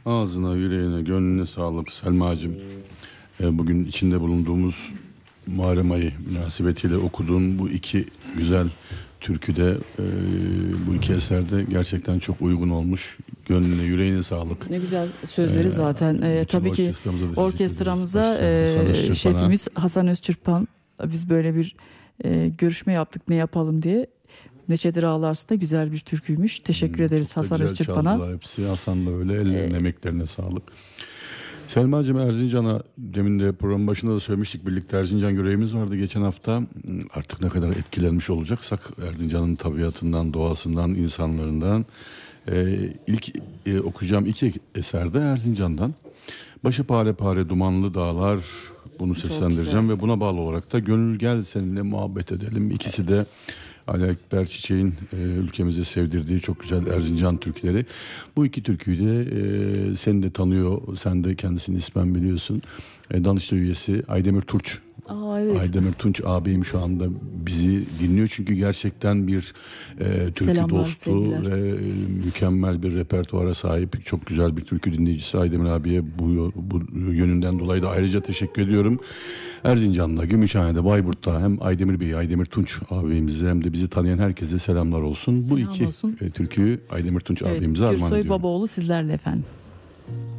Ağzına, yüreğine, gönlüne sağlık Selma'cığım. Bugün içinde bulunduğumuz Muharrem ayı münasebetiyle okuduğun bu iki güzel türküde, bu iki eserde gerçekten çok uygun olmuş. Gönlüne, yüreğine sağlık. Ne güzel sözleri zaten. Bütün Tabii ki orkestramıza da teşekkür orkestramıza ederiz. Başta Hasan Özçırpan'a. şefimiz Hasan Özçırpan, biz böyle bir görüşme yaptık ne yapalım diye. Neşedir Ağlarsın da güzel bir türküymüş. Teşekkür ederiz Çok da Hasan güzel Özçırpan'a. çaldılar hepsi. Hasan da öyle. Ellerine, emeklerine sağlık. Selma'cığım, Erzincan'a demin de programın başında da söylemiştik. Birlikte Erzincan görevimiz vardı geçen hafta. Artık ne kadar etkilenmiş olacaksak Erzincan'ın tabiatından, doğasından, insanlarından. İlk okuyacağım iki eserde Erzincan'dan. Başı pare pare dumanlı dağlar, bunu seslendireceğim ve buna bağlı olarak da Gönül Gel Seninle Muhabbet Edelim. İkisi de Ali Ekber Çiçek'in ülkemize sevdirdiği çok güzel Erzincan türküleri. Bu iki türküyü de seni de tanıyor, sen de kendisini ismen biliyorsun. Danıştay üyesi Aydemir Turç. Evet. Aydemir Tunç ağabeyim şu anda bizi dinliyor çünkü gerçekten bir türkü Selamlar, dostu sevgiler. ve mükemmel bir repertuara sahip, çok güzel bir türkü dinleyicisi. Aydemir abiye bu yönünden dolayı da ayrıca teşekkür ediyorum. Erzincan'da, Gümüşhane'de, Bayburt'ta hem Aydemir Bey, Aydemir Tunç ağabeyimize hem de bizi tanıyan herkese selamlar olsun. Bu Selam iki olsun. türküyü Aydemir Tunç Evet, ağabeyimize armağan Gürsoy ediyorum. Babaoğlu sizlerle efendim.